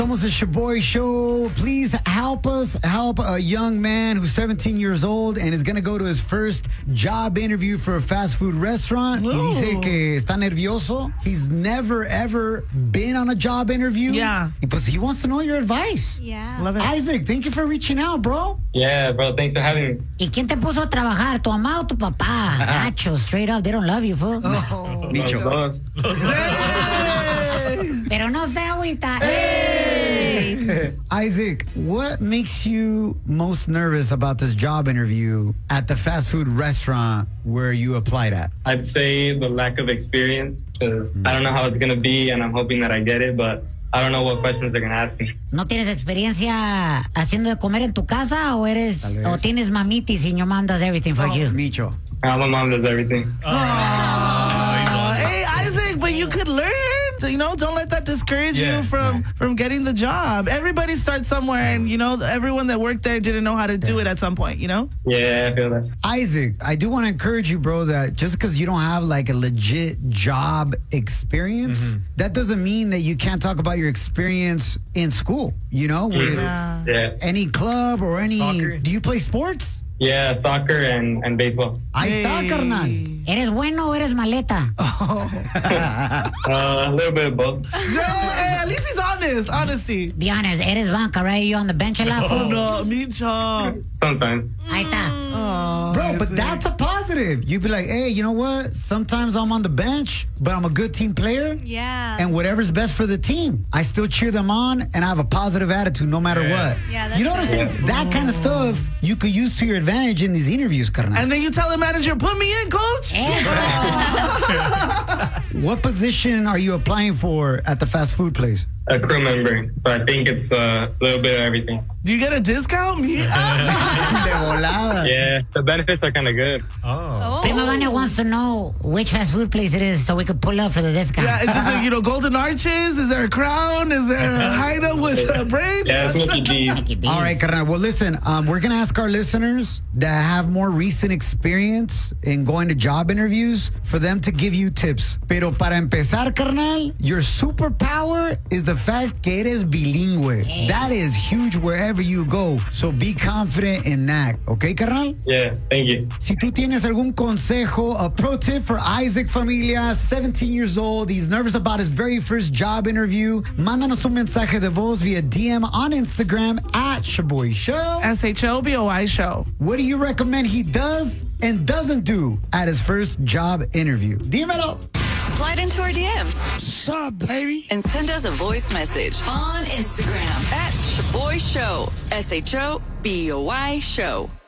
Somos the Shaboy Show. Please help us help a young man who's 17 years old and is going to go to his first job interview for a fast food restaurant. Y dice que está nervioso. He's never, ever been on a job interview. Yeah. Y pues he wants to know your advice. Yeah. Love it. Isaac, thank you for reaching out, bro. Yeah, bro. Thanks for having me. ¿Y quién te puso a trabajar? ¿Tu mamá o tu papá? Nacho, straight up, they don't love you, fool. Micho. Los dos. Pero no se agüita. Isaac, what makes you most nervous about this job interview at the fast food restaurant where you applied at? I'd say the lack of experience, because I don't know how it's going to be, and I'm hoping that I get it, but I don't know what questions they're going to ask me. ¿No tienes experiencia haciendo de comer en tu casa o tienes mamitis and your mom does everything for you? Micho. My mom does everything. Hey, Isaac, but you could learn. You know, don't let that discourage you from getting the job. Everybody starts somewhere, and, you know, everyone that worked there didn't know how to do it at some point, you know? Yeah, I feel that. Isaac, I do want to encourage you, bro, that just because you don't have like a legit job experience, that doesn't mean that you can't talk about your experience in school, you know, with any club or any... Soccer. Do you play sports? Yeah, soccer and baseball. Ahí está, carnal. ¿Eres bueno o eres maleta? A little bit of both. Hey, at least he's honest. Honesty. Be honest, eres banca, right? You on the bench a lot, fool? No, Micho. Sometimes. Ahí está. Bro, but that's a positive. You'd be like, hey, you know what? Sometimes I'm on the bench, but I'm a good team player. Yeah. And whatever's best for the team, I still cheer them on and I have a positive attitude no matter what. Yeah, that's you know what I'm saying? That kind of stuff you could use to your advantage in these interviews, carnal. And then you tell the manager, put me in, coach. What position are you applying for at the fast food place? A crew member, but I think it's a little bit of everything. Do you get a discount? De volada. Yeah, the benefits are kind of good. Prima Vania wants to know which fast food place it is so we could pull up for the discount. Yeah, it's just like, you know, golden arches. Is there a crown? Is there a hideout with braids? Yeah, it's Mickey D's. Mickey D's. All right, carnal. Well, listen, we're going to ask our listeners that have more recent experience in going to job interviews for them to give you tips. Pero para empezar, carnal, your superpower is the fact que eres bilingüe. That is huge wherever you go. So be confident in that. Okay, carnal? Yeah, thank you. Si tú tienes algún consejo, a pro tip for Isaac Familia, 17 years old, he's nervous about his very first job interview, mándanos un mensaje de voz via DM on Instagram at Shaboy Show. SHOBOI show. What do you recommend he does and doesn't do at his first job interview? Dímelo. Slide into our DMs. What's up, baby? And send us a voice message on Instagram at Shaboy Show. SHOBOI show.